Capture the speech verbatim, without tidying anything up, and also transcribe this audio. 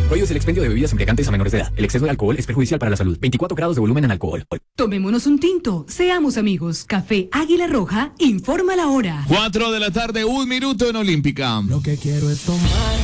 Prohíbes el expendio de bebidas embriagantes a menores de edad. El exceso de alcohol es perjudicial para la salud. veinticuatro grados de volumen en alcohol. Tomémonos un tinto. Seamos amigos. Café Águila Roja informa la hora. Cuatro de la tarde, un minuto en Olímpica. Lo que quiero es tomar